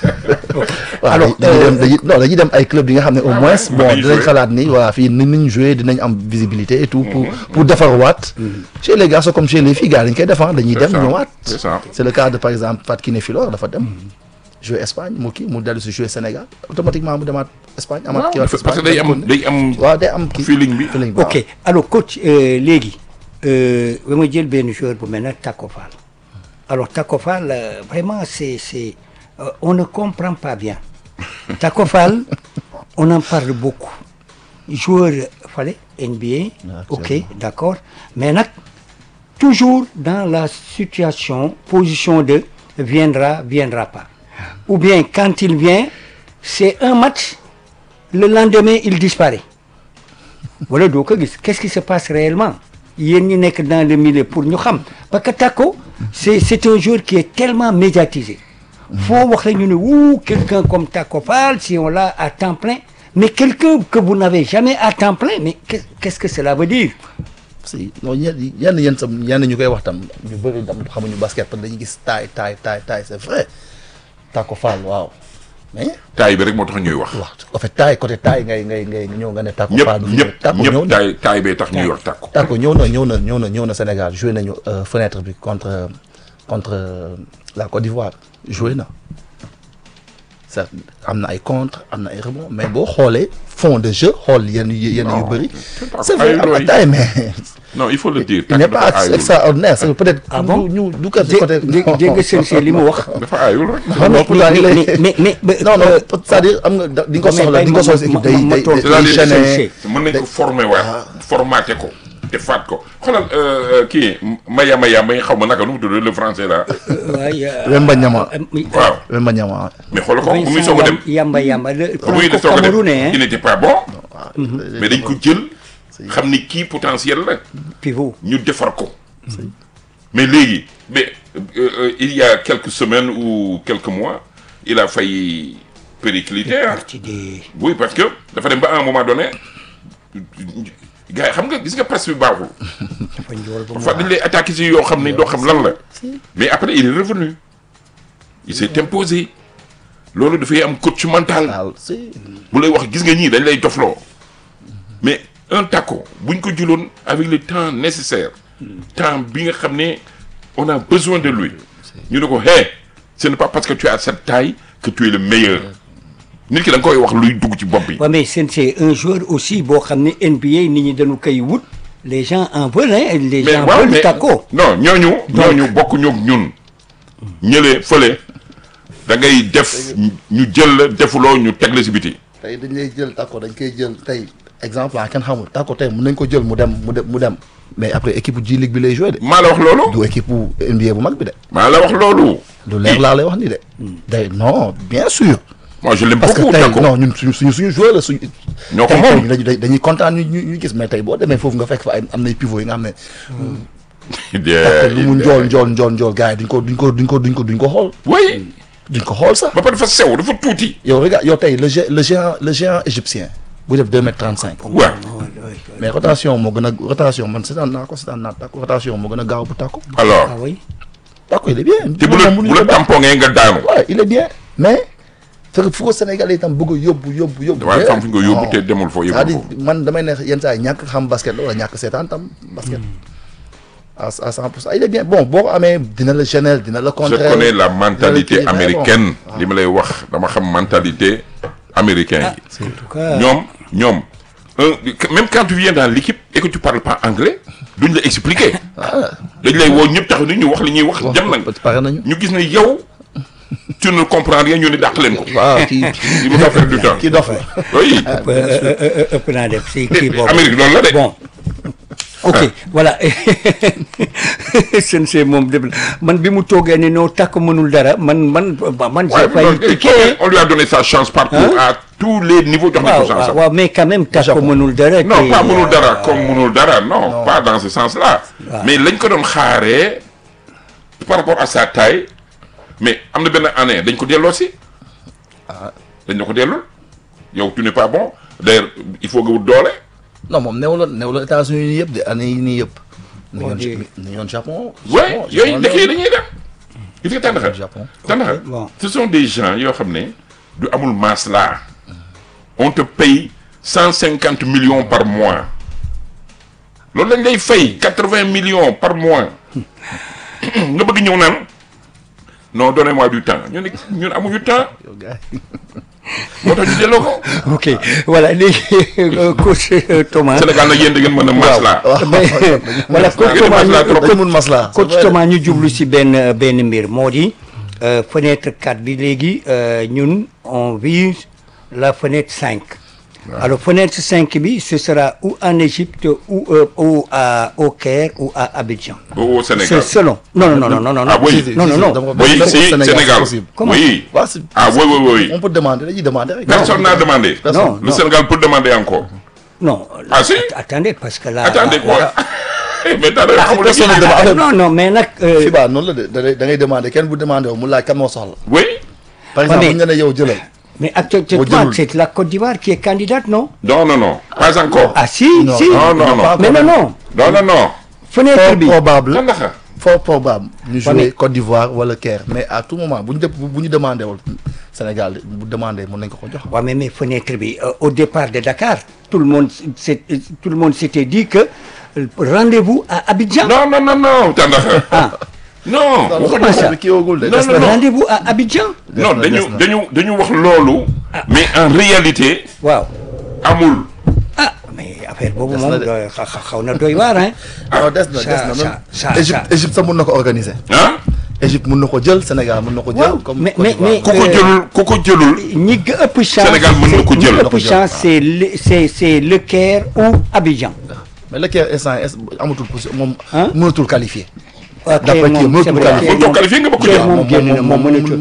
alors dañuy dem ay club yi nga xam ne au moins bon dinañ xalaat ni voilà fii ni ñu jouer dinañ am visibilité et tout pour defarwaat. chez les garçons comme chez les filles gars dañ koy defar dañuy dem ñëwaat. c'est le cas de par exemple Fatou Kiné Filor dafa dem. jouer Espagne mu dellu si jouer Sénégal automatiquement mu demaat Espagne. amaat kii parce que day am. waaw day am kii feeling bi. ok alors coach léegi ba ma jël benn joueur bu mel ne Tacko Fall. Alors Tacko Fall vraiment c'est on ne comprend pas bien. Tacko Fall on en parle beaucoup. Joueur fale NBA. Ok d'accord mais nag toujours dans la position de viendra pas. Ou bien quand il vient c'est un match le lendemain il disparaît. Voilà doo ko gis qu'est-ce qui se passe réellement yéen ñi nekk dans le milieu pour ñu xam parce que Tacko c'est un joueur qui est tellement médiatisé. Foo wax la ñu ne quelqu'un comme Tacko Fall si on l'a à temps plein mais quelqu'un que vous n'avez jamais à temps plein mais qu'est-ce que cela veut dire. si non yenn ñu koy wax tam ñu bëri tam xamuñu basket parce que dañuy gis taille c'est vrai Tacko Fall waaw mais. taille bi rek moo tax ñuy wax. waaw en fait taille côté taille ngay ñëw nga ne Tacko Fall. ñëpp taille bee tax ñuy wax Tacko. Tacko ñëw na Sénégal joué nañu fenêtre bi contre la Côte d'Ivoire joué na. certes am na ay contre am na ay rebond mais boo xoolee fond de jeu xool yenn yu bëri. c'est vrai am na taille mais. non il faut le dire. il n'est pas extraordinaire c'est peut-être. ah bon ñu du ko côté. dégg seen li mu wax. dafa aayul rek. mais non c'est-à-dire am nga di nga ko soxla di nga ko soxla équipe day chaîner. mën nañ ko former waat formaté ko defaat ko xoolal kii Mayama xaw ma naka nu mu tudd le français là. Wemba Ñama. waaw Wemba Ñama. mais xoolal ko bu muy soog a dem. Yamba muy soog a dem il n'était pas bon. mais dañ ko jël. xam ni kii potentiel la. pivot ñu defar ko. mais léegi il y a quelques semaines ou quelques mois il a failli péricliter. oui parce que dafa dem ba à un moment donné gars yi xam nga gis nga presse bi baaxul. parfois dañ lay attaquer si yoo xam ne doo xam lan la. mais après il est revenu. il s'est imposé. loolu dafay am coach mental. bu lay wax gis nga ñii dañ lay dofloo. mais un Tacko buñ ko jëloon avec le temps nécessaire. temps bi nga xam ne on a besoin de lui. ñu ne ko ce n'est pas parce que tu as cette taille que tu es le meilleur. nit ki da nga koy wax luy dugg ci bopp bi. waaw mais c'est un joueur aussi boo xam ne NBA nit ñi dañu koy wut. les gens en veulent les gens veulent Tacko. non ñooñu bokk ñoog ñun. ñële fële da ngay def ñu jël la defuloo ñu teg la si biti. tey dañ lay jël Tacko dañ koy jël tey exemple kenn xamul Tako tey mën nañ ko jël mu dem mais après équipe bu J League bi lay joué de. maa la wax loolu. du équipe bu NBA bu mag bi de. maa la wax loolu. du leer laa lay wax nii de. day non bien sûr. moi je l'aime parce que beaucoup tey Tako. non ñun suñu joueur la suñu. ñoo ko moom dañuy kontaan ñu gis mais tey boo demee foofu nga fekk fa am nay pivot yi nga xam ne. lu mu njool gars yi duñ ko xool. oui. duñ ko xool sax. ba pare dafa sew dafa tuuti. yow regarde yow tey le géant égyptien bu def 2m35. waaw. mais rotation moo gën a rotation man seetaan naa Tako rotation moo gën a gaaw bu Tako. alors. ah oui. Tako il est bien. te bu la tamponné nga daanu. waaw il est bien mais. c'est que fu ko Sénégalais itam bëgg a yóbbu. waaye xam fi nga yóbbu te demul foo yóbbu foofu. c'est-à-dire man damay ne yenn saa yi ñàkk xam basket la wala ñàkk seetaan tam basket. à 100% il est bien bon boo ko amee dina la gêner dina la contrer. je connais la mentalité américaine. li ma lay wax dama xam mentalité américaine yi. en tout cas ñoom même quand tu viens dans l'équipe et que tu parles pas anglais duñ la expliquer. dañ lay woo ñëpp taxaw ni ñu wax li ñuy wax. jëm nañ pare nañu ñu gis ne yow. tu ne comprends rien ñu ne dàq leen ko. waaw kii il va faire du temps. kii dof la. oui. ëpp naa def si kii boobu. Amérique loolu la de. bon ok voilà sensei moom dëgg man bi mu toogee ne noo Tako mënul dara man. j'ai failli on lui a donné sa chance partout à tous les niveaux jox nañ ko chance. waaw mais quand même Tako mënul dara. non pas mënul dara comme mënul dara non pas dans ce sens là. mais lañ ko doon xaaree par rapport à sa taille. mais am na benn année dañ ko delloo si. dañ la ko delloo yow tu n'es pas bon d'ailleurs il faut nga wut doole. non moom newuloon États-Unis nii yëpp de année yi nii yëpp. ni yoon Japon. oui yooyu dëkk yi dañuy dem. gis nga tàndaxa Japon. tàndaxa ce sont des gens yoo xam ne du amul masse là. on te paye 150 millions par mois. loolu lañ lay fay 80 millions par mois. nga bëgg ñëw naan. non donnez-moi du temps ñun amuñu temps. moo tax ñu delloo ko. ok voilà léegi coach Thomas. Sénégal nag yéen da ngeen mën a masla. voilà coach masla Thomas ñu jublu si benn mbir moo di fenêtre 4 bi léegi ñun on vise la fenêtre 5. alors fenêtre 5 bi ce sera ou en Égypte ou au Caire ou à Abidjan. au Sénégal c'est selon. non. ah oui non. oui si Sénégal. Comment? oui. ah oui. on peut demander dañuy demander rek. personne n'a demandé. Non. le Sénégal peut demander encore. non. ah si. attendez parce que là. attendez quoi. mais non mais nag. FIBA noonu la da ngay demander kenn bu demander mu laaj kan moo soxla. oui. par exemple bu ñu ne yow jëlal. mais actuellement c'est la Côte d'Ivoire qui est candidate non. non pas encore. ah si. non. mais non. fenêtre bi probable. fort probable. ñu jouer Côte d'Ivoire wala Caire mais à tout moment bu ñu demandé wul Sénégal bu demandé mën nañ ko jox. waaw mais fenêtre bi au départ de Dakar tout le monde s'était dit que rendez-vous à Abidjan. non Tandakha. ah. non waxuma ça non rendez-vous à Abidjan. non dañu wax loolu. mais en réalité. waaw amul. ah mais affaire boobu moom xaw na doy waar hein. non des na Égypte sax mën na ko organiser. ah. Égypte mën na ko jël Sénégal mën na ko jël. comme mais ku ko jëlul. ñi ëpp chance Sénégal mën na ko jël. ñi ëpp chance c'est le Caire ou Abidjan. mais le Caire instant amatul possible moom. mënatul qualifier. d'après kii mënatul qualifier nga bëgg ko jël. moom mënatul.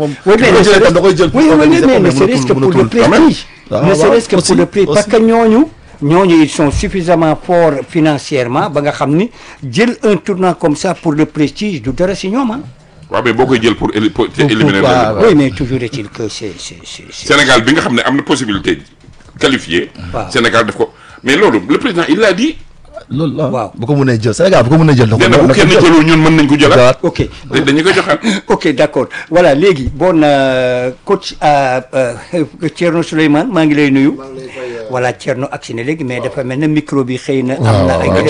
oui mais ne serait-ce que pour le prestige. ne serait-ce que pour le prestige parce que ñooñu ils sont suffisamment forts financièrement ba nga xam ni jël un tournoi comme ça pour le prestige du dara si ñoom waaw mais boo koy jël pour éliminer. oui mais toujours est-il que c'est Sénégal bi nga xam ne am na possibilité qualifier. Sénégal def ko mais loolu le président il l'a dit. loolu la waaw bu ko mënee jël Sénégal bu ko mënee jël. nee na bu kenn jëlul ñun mën nañ ko jëlaat. ok dañu ko joxaat. ok d'accord voilà léegi bon coach Thierno Souleymane maa ngi lay nuyu. voilà Thierno agsi na léegi mais dafa mel ne micro bi xëy na. am na ay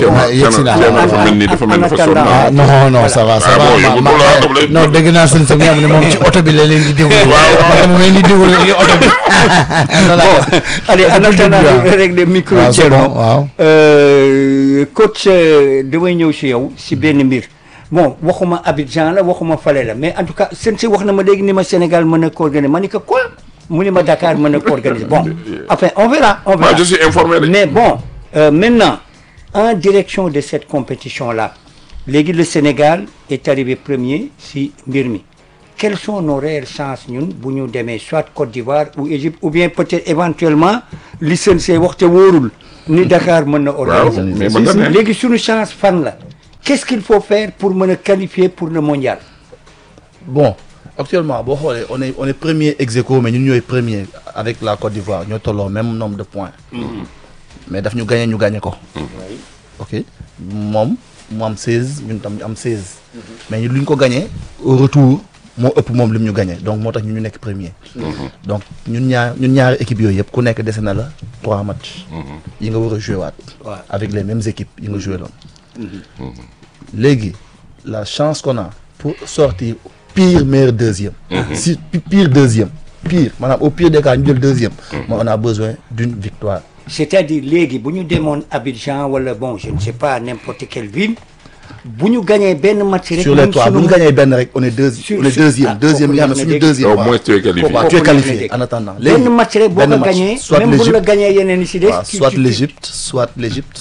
dafa mel ni façon. non ça va non dégg naa seen sëñ ne moom ci oto bi la leen di déglu. waaw moom di déglu ci oto bi. bon allez en attendant rek de micro Thierno. waaw. coach damay ñëw si yow si benn mbir bon waxuma Abidjan la waxuma fale la mais en tout cas seen si wax na ma léegi ni ma Sénégal mën na ko organiser ma ni ko quoi mu ne ma Dakar mën na ko organiser bon enfin on verra. Moi, je suis informé. Mais bon maintenant en direction de cette compétition là léegi le Sénégal est arrivé premier si mbir mi quelles sont nos réelles chances ñun bu ñu demee soit Côte d'Ivoire ou Égypte ou bien peut-être éventuellement li seen see waxte wóorul ni Dakar mën na organiser. Léegi suñu chance fan la qu'est-ce qu'il faut faire pour mën a qualifier pour le mondial. Bon actuellement boo xoolee on est premier ex-aequo mais ñun ñooy premier avec la Côte d'Ivoire ñoo tolloo même nombre de points. mais daf ñu gagné ko. ok moom mu am 16 ñun tam ñu am 16. mais ñun lu ñu ko gagné au retour moo ëpp moom li mu ñu gagné donc moo tax ñu nekk premier. donc ñun ñaari équipes yooyu yëpp ku nekk dese na la 3 matchs. yi nga war a joué waat. avec les mêmes équipes yi nga joué loon. léegi la chance qu'on a pour sortir pire meilleur deuxième. si pire deuxième pire maanaam au pire des cas ñu jël deuxième. on a besoin d'une victoire. c'est-à-dire léegi bu ñu demoon Abidjan wala bon je ne sais pas n'importe quelle ville bu ñu gagné benn match rek. sur les 3 bu ñu gagné benn rek on est deuxième deuxième yi nga xam ne suñu deuxième. au moins tu es qualifié. tu es qualifié en attendant. léegi benn match rek boo ko gagné même bu la gagné yeneen yi si des. soit l'Égypte soit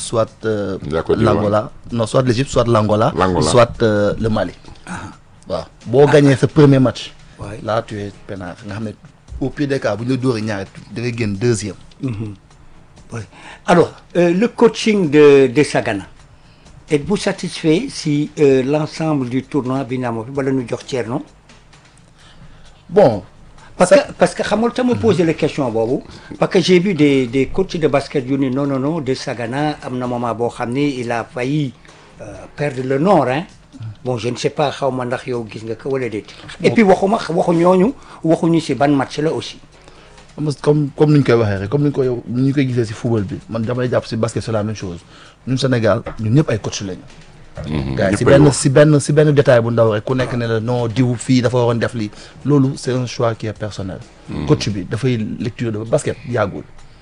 l'Angola non soit l'Égypte soit l'Angola soit le Mali. waaw boo gagné sa premier match. là tu es peinard nga xam ne au pire des cas bu ñu la dóoree ñaari da ngay génn deuxième. Oui. Alors, le coaching de Sagana, êtes-vous satisfait si l'ensemble du tournoi Binamo wala ñu jox Thierno? Bon. Parce que xamul ta ma poser la question boobu parce que j'ai vu des coachs de basket yu ni non de Sagana am na moment boo xam ni il a failli perdre le nord hein. Bon je ne sais pas xaw ma ndax yow gis nga ko wala déet. Et puis waxuñu si ban match la aussi. comme ni ñu koy waxee rek comme ni ñu koy gisee ci football bi man damay jàpp ci basket c'est la même chose ñun Sénégal ñun ñëpp ay coach lañu. gars yi ci benn détail bu ndaw rek ku nekk ne la non diw fii dafa waroon def lii loolu c'est un choix qui est personnel. coach bi dafay lecture de basket yàggul.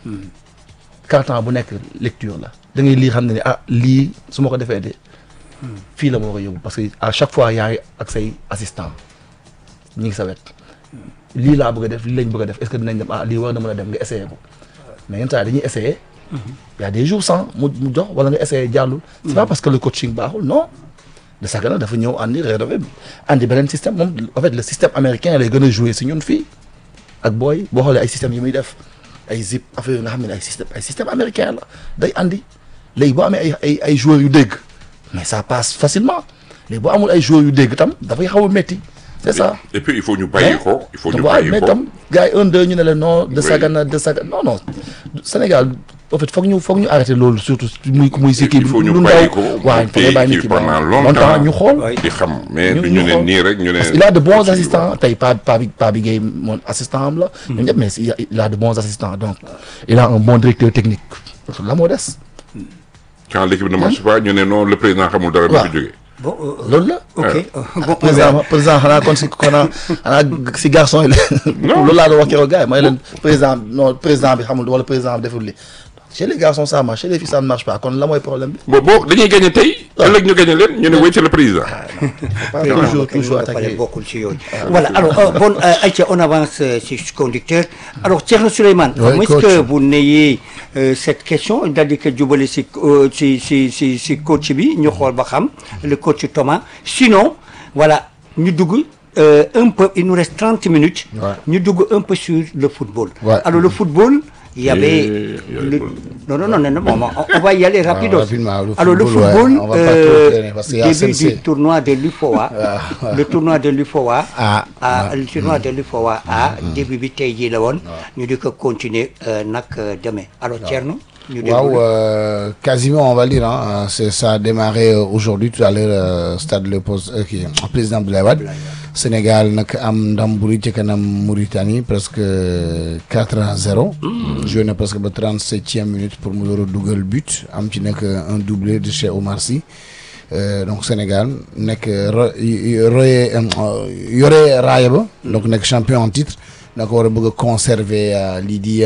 carton bu nekk lecture la da ngay lii xam ne lii su ma ko defee de fii la ma war a yóbbu parce que à chaque fois yaa ngi ak say assistant ñi ngi sa wet. lii laa bëgg a def lii lañ bëgg a def est-ce que dinañ dem lii war na mën a dem nga essayer ko mais yenn saa dañuy essayer. y a des jours sans mu jox wala nga essayer jàllul. c'est pas parce que le coaching baaxul non. de Sagana dafa ñëw andi beneen système moom en fait le système américain lay gën a jouer si ñun fii ak booy boo xoolee ay systèmes yi muy def ay zip affaire nga xam ne ay système américain la day andi léegi boo amee ay joueurs yu dégg mais ça passe facilement léegi boo amul ay joueurs yu dégg tam dafay xaw a métti. c'est ça et puis il faut ñu bàyyi ko mais tam gars yi 1-2 ñu ne la non de Sagana non Sénégal en fait foog ñu arrêter loolu surtout muy si kii bi lu ndaw waaw foog ñu bàyyi nit ki pendant longtemps ñu xool di xam mais du ñu ne nii rek ñu ne parce qu'il a de bons assistants tey Pa bi Gueye moom assistant am la ñun ñëpp mais il a de bons assistants donc il a un bon directeur technique la moo des quand l'équipe ne marche pas ñu ne non le président xamul dara du fi jógee bon loolu la. ok bon président xanaa kon xanaa si garçon yi la. loolu laa doon wax keroog gars yi mooy leen président bi xamul wala président bi deful li chez les garçons ça marche chez les filles ça ne marche pas kon la mooy problème bi. bon dañuy gagné tey. ëllëg ñu gagné leen ñu ne wéy ci le président. toujours attaqué bokkul ci yooyu. voilà alors bon Aïcha on avance sur ce conducteur. alors Thierno Souleymane. oui est-ce que vous n'ayez cette question c'est-à-dire que jubale si coach bi ñu xool ba xam le coach Thomas sinon voilà ñu dugg un peu il nous reste 30 minutes. ñu dugg un peu sur le football. alors le football. Il y avait non, on va y aller rapido. Alors le football, début du tournoi de l'UFOA, le tournoi de l'UFOA, le tournoi de l'UFOA début bi tey jii la woon, ñu di ko continuer nag demain. Alors Thierno, waaw quasiment on va dire ça a démarré aujourd'hui tout à l'heure stade Léopold président Abdoulaye Wade. Sénégal nag am ndam bu rëy ci kanam Mauritanie presque 4-0. joué na presque ba 37e minute pour mu door a dugal but am ci nekk un doublé de chez Omar Sy donc Sénégal nekk yore raaya ba donc nekk champion en titre da ko war a bëgg a conserver lii di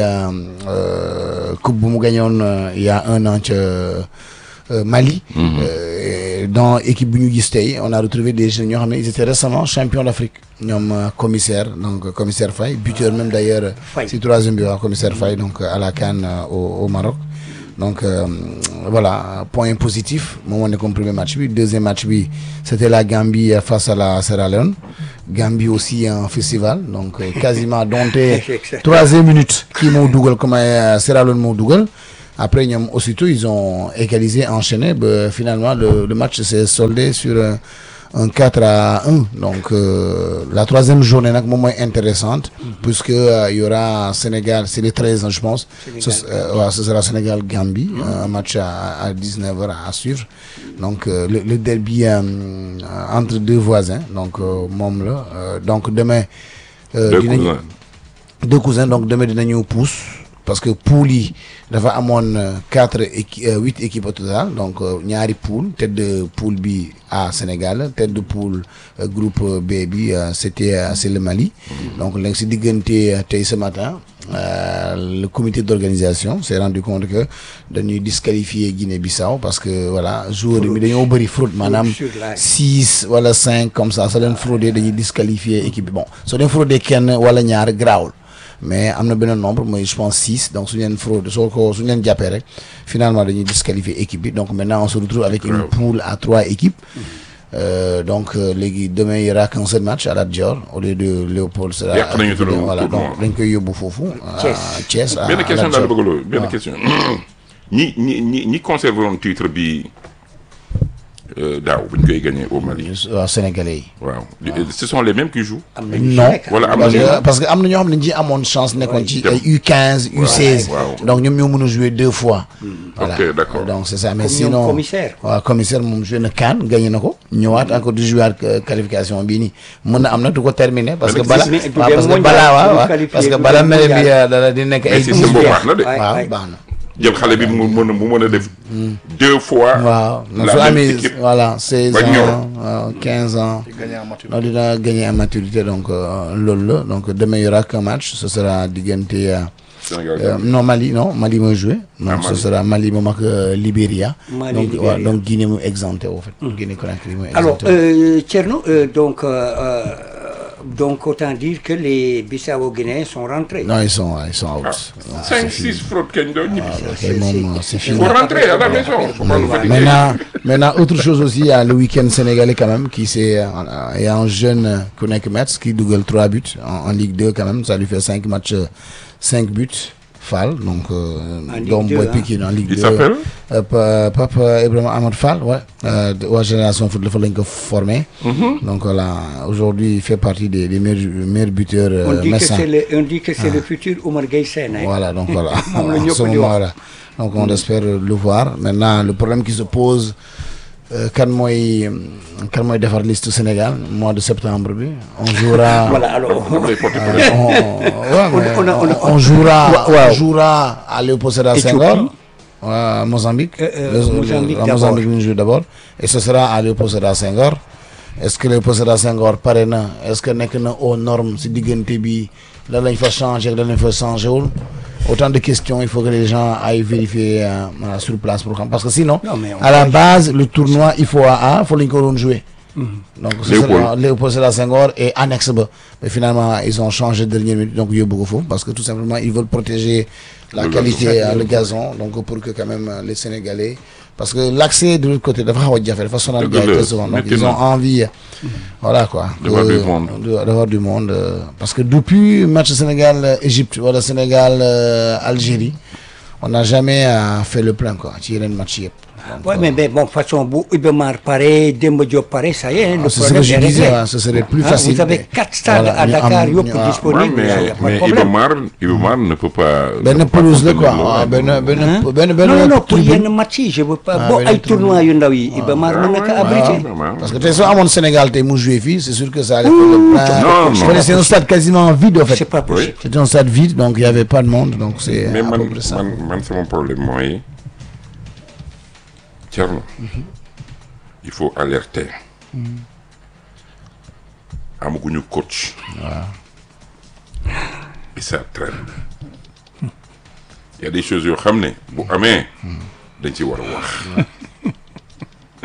coupe bu mu gagnoon il y a un an ca Mali. dans l'équipe bu ñu gis tey on a retrouvé des jeunes ñoo xam ne ils étaient récemment champions d'Afrique ñoom commissaire donc commissaire Faye buteur même d'ailleurs si troisième bi waaw commissaire Faye donc à la CAN au Maroc donc voilà point positif moom moo nekkoon premier match bi deuxième match bi c'était la Gambie face à la Sierra Leone Gambie aussi un festival donc quasiment donte troisième minute kii moo dugal comme Sierra Leone moo dugal après ñoom aussitôt ils ont égalisé enchaîné ba finalement le match s'est soldé sur un 4-1 donc la troisième journée nag moom mooy intéressante puisque il y aura Sénégal c'est le 13 je pense ce sera Sénégal Gambie un match à 19h à suivre donc le derby entre deux voisins donc moom la donc demain deux cousins donc demain dinañu pousse parce que poule yi dafa amoon 8 équipes au total donc ñaari poule tête de poule bi à Sénégal tête de poule groupe B bi c'est le Mali donc léegi si diggante tey ce matin le comité d'organisation s'est rendu compte que dañuy disqualifier Guinée-Bissau parce que voilà joueurs yi dañoo bëri fraude maanaam 6 wala 5 comme ça leen fraudé dañuy disqualifier équipe bi bon soo leen fraudé kenn wala ñaar grawul mais am na benn nombre mooy je pense 6 donc suñu leen fraude suñu leen jàppee rek finalement dañuy disqualifier équipe bi donc maintenant on se retrouve avec une poule à 3 équipes donc léegi demain il y aura qu'un seul match à Lat Dior au lieu de Léopold Sédar voilà donc dañ koy yóbbu foofu Thiès benn question daal bëgg loolu benn question ñi conservé woon titre bi daaw bu ñu koy gagné au Mali. waaw sénégalais yi. waaw ce sont les mêmes qui jouent. non parce que am na ñoo xam ne ci amoon chance nekkoon ci ay U15 U16. donc ñoom ñoo mën a jouer 2 fois. voilà ok d'accord donc c'est ça mais comme sinon commissaire. waaw commissaire moom joué na CAN gagné na ko ñëwaat encore di jouer qualification bii nii mën na am na du ko terminer. parce que bala parce que bala mel bi dala di nekk ay. baax na de waaw baax na. jël xale bi mu mën a def 2 fois. waaw la même équipe voilà 16 ans 15 ans. non dina gagner en maturité donc loolu la donc demain il y aura qu'un match ce sera diggante non Mali mooy joué. donc ce sera Mali moom ak Libéria. donc waaw donc Guinée mu exempté au fait. Guinée Conakry mu exempté. Alors Thierno donc autant dire que les Bissau-Guinéens sont rentrés. Non, ils sont out. 5-6 fraudes qu'il c'est fini. Il faut rentrer à la maison. Maintenant, autre chose aussi, il y a le week-end sénégalais quand même, il y a un jeune Kounek Metz qui double 3 buts en Ligue 2 quand même, ça lui fait 5 matchs, 5 buts. Fall donc Boy Pikine en Ligue 2. Il s'appelle Papa Ibrahima Ahmad Fall waa Génération Foot dafa lañ ko formé. Donc voilà aujourd'hui il fait partie des meilleurs buteurs. On dit que c'est le futur Oumar Gueye Sène. Voilà donc voilà à ce moment-là donc on espère le voir maintenant le problème qui se pose kan mooy defar liste Sénégal mois de septembre bi on jouera. Voilà alors on jouera à Léopold Sédar Senghor. Mozambique. Mozambique ñu joue d'abord et ce sera à Léopold Sédar Senghor. Est-ce que Léopold Sédar Senghor pare na est-ce que nekk na aux normes si diggante bi lan lañ fa changer lan lañ fa changer wul. Autant de questions, il faut que les gens aillent vérifier sur place parce que sinon, à la base, le tournoi, il faut qu'on jouer. Donc, ce sera Léopold Sédar Senghor et annexe B. Mais finalement, ils ont changé de dernière minute, donc il y a beaucoup de faux, parce que tout simplement, ils veulent protéger la qualité, le gazon, donc pour que quand même les Sénégalais. Parce que l'accès de l'autre côté, d'avoir donc ils ont envie, voilà quoi, d'avoir du monde. Parce que depuis le match Sénégal-Égypte, ou le Sénégal-Algérie, on n'a jamais fait le plein quoi, tirer le match. Oui, mais bon, de toute façon, Ibemar pareil, Demba Diop pareil, ça y est, le c'est ce que je disais, ce serait plus facile. Vous avez 4 stades à Dakar disponibles. Mais Ibemar ne peut pas. Ben pelouse le quoi. Non, pour y a match, je veux pas. Bon, il tournoi Yundawi, Ibemar n'a qu'à abriter. Parce que tu sais, à mon Sénégal, tu es joué fils, c'est sûr que ça allait faire le plein. C'est un stade quasiment vide en fait. C'est pas possible. C'est un stade vide, donc il n'y avait pas de monde, donc c'est à peu près ça. Mais c'est mon problème, moi. Thierno, il faut alerter. Amaguñu coach. Et ça traîne. Il y a des choses yoo xam ne bu amee dañ ci war a wax.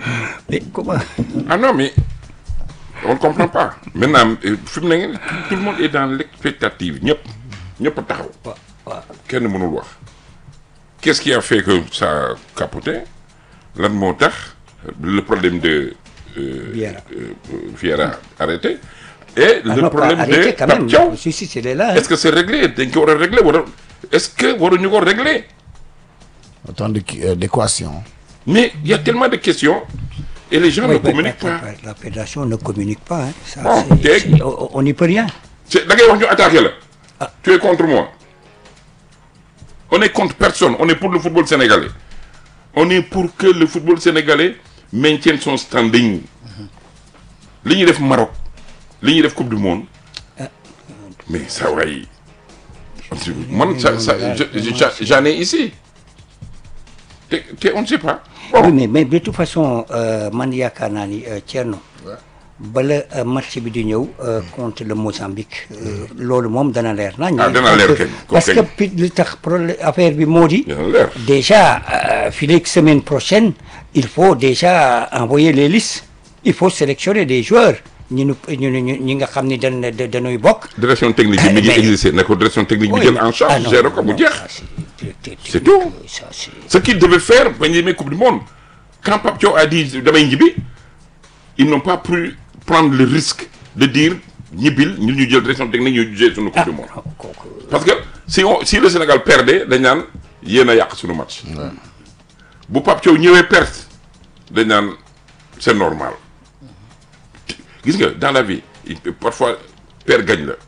Mais comment? Ah non, mais on ne comprend pas. Maintenant, fi mu ne nii tout le monde est dans l'expectative. ñëpp a taxaw. kenn mënul wax. Qu'est-ce qui a fait que ça a capoté? Lan moo tax le problème de Vieira arrêté. Et le problème de Pape Thiaw. Si, c'est là. Est-ce que c'est réglé? dañ ko war a régler wala est-ce que waruñu ko régler? Autant d'équations. Mais il y a tellement de questions et les gens ne communiquent pas. La fédération ne communique pas. Hein. Ça, Bon, on n'y peut rien. Da ngay wax ñu attaqué la. Tu es contre moi. On est contre personne. On est pour le football sénégalais. On est pour que le football sénégalais maintienne son standing. Li ñuy def Maroc, li ñuy def Coupe du Monde. Mais ça waay. Man j'en ai ici. On ne sait pas. Bon. Oui, mais de toute façon man yaakaar naa ni Thierno. bala match bi di ñëw contre le Mozambique loolu moom dana leer nañ. dana leer kay. parce que li tax problème affaire bi moo di. dana leer déjà fii léegi semaine prochaine il faut déjà envoyer les listes il faut sélectionner des joueurs ñi nga xam ni dañuy bokk. direction technique bi mi ngi existé na ko direction technique bi jël en charge gérer ko mu jeex. c'est tout ce qu'il devait faire ba ñu demee Coupe du Monde quand Pape Thiaw a dit damay ñibbi ils n'ont pas pu prendre le risque de dire ñibbil ñun ñu jël direction technique ñu jël suñu Coupe du Monde parce que si le Sénégal perdait dañ naan yéen a yàq suñu match bu Pape Thiaw ñëwee perte dañ naan c'est normal gis nga dans la vie parfois père gagne la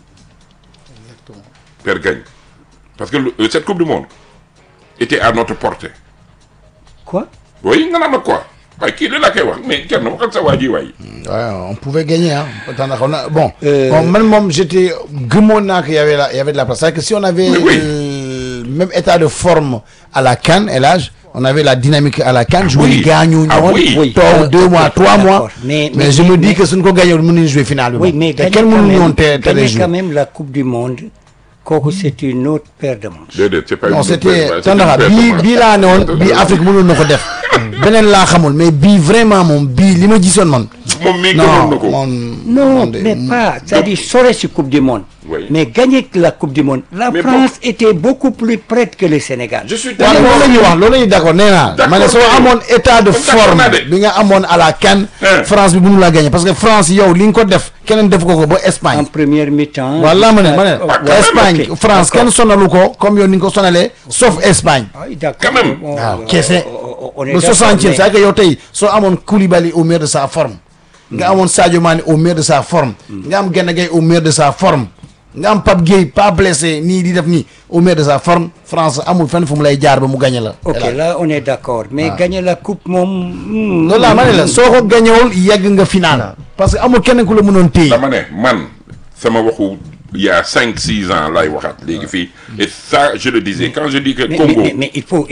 père gagne parce que cette Coupe du Monde était à notre portée. Quoi? Oui, nga naan quoi waaye kii de la koy wax mais kenn waxal sa waa ji waay. On pouvait gagner hein. Bon, man moom j'étais gëmoon naa que y avait de la place. C'est-à-dire que si on avait même état de forme à la CAN et l'âge, on avait la dynamique à la CAN, jouer gagnou toog 2 mois 3 mois. Mais je me dis que suñ ko gagné mën nañu jouer finale bi. Oui, mais gagner quand même la Coupe du Monde. kooku c'est une autre paire de manches. déedéet c'est pas une non autre paire de manches. c'était Tandakha bii laa ne woon bii Afrique mënoon na ko def beneen laa xamul mais bii vraiment moom bii li ma gisoon man. moom mii gënoon na ko. non mais pas c'est-à-dire sore si Coupe du Monde. Oui. mais gagner la Coupe du Monde. La mais France était beaucoup plus prête que le Sénégal. je suis waaw loolu la ñuy wax loolu la ñuy d'accord nee naa. D'accord, ma ne soo amoon état de forme naa de. bi nga amoon à la CAN. France bi mënu la gagner parce que France yow li nga ko def keneen def ko ba en Espagne. première mi-temps. voilà ma ne Espagne ok, France kenn sonalu ko comme yow ni nga ko sonalee sauf Espagne. Ah, d'accord. Quand même. waaw kese. on est le d'accord, 60e mais- c'est que yow tey soo amoon Koulibaly au meilleur de sa forme. nga amoon Sadio Mané au meilleur de sa forme. nga am Gana Gueye au meilleur de sa forme. nga am Pape Gueye pas blessé nii di def nii au meilleur de sa forme France amul fenn fu mu lay jaar ba mu gagné la. ok là on est d'accord mais gagner la coupe moom. loolu laa ma ne la soo ko gagnéwul yegg nga final. parce que amul kenn ku la mënoon téye. dama ne man sama waxu il y a 5-6 ans laay waxaat léegi fii et ça je le disais quand je dis que Congo. mais il faut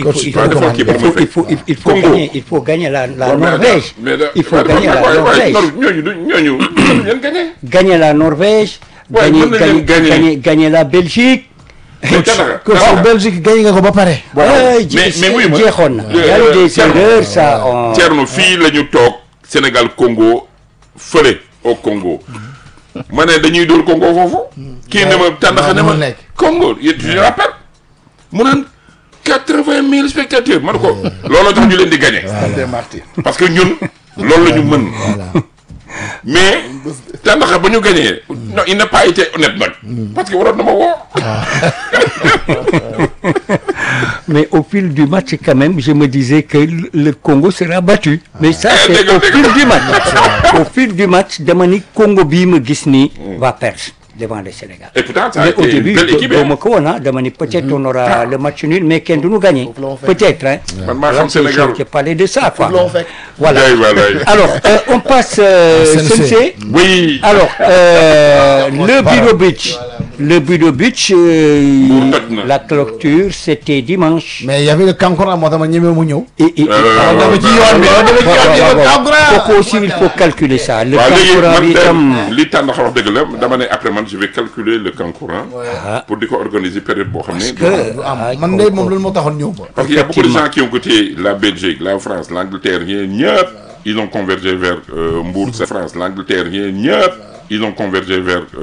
Congo. gagner il faut gagner la Norvège. il faut gagner la Norvège. ñooñu leen gagné. Gagner la Norvège. Ouais, mën na leen gagner. gagner la Belgique. que su Belgique gagné nga ko ba pare. Ouais, mais oui ma jeexoon na. Il y a eu des erreurs ça on. Thierno fii la ñu toog Sénégal Congo fële au Congo ma ne dañuy dóor Congo foofu. kii ne ma Tandakha ne ma Congo je rappelle mu naan 80 000 spectateurs man ko looloo tax ñu leen di gagné. parce que ñun loolu la ñu mën. mais Tandakha ba ñu gagné non il n'a pas été honnête nag. parce que waroon na ma woo. Mais au fil du match quand même je me disais que le Congo sera battu. mais ça c'est au fil du match. au fil du match dama ni Congo bii ma gis nii va perdre devant le Sénégal. et pourtant ça a mais été au une début belle équipe. doo ma ko woon dama ni peut-être on aura le match nul mais kenn du ñu gagner peut-être hein. man maa xam Sénégal. j'ai parlé de ça quoi. Voilà. Voilà. Alors on passe Sensei. oui. Alors le Budo Beach la clôture c'était dimanche. mais y avait le Kankura moo tax ma ñemee mu ñëw. dama ci yoon bi kooku aussi il faut calculer ça. le waaw léegi Kankura bi tam man li Tandakha wax dëgg la dama ne après man je vais calculer le Kankourang pour di ko organiser période boo xam ne. man de moom loolu moo taxoon ñëw. parce qu'il y a beaucoup de gens qui ont goûté la Belgique la France l'Angleterre ñeneen ñëpp ils ont convergé vers Mbour, c'est France, l'Angleterre, ñëpp ils ont convergé vers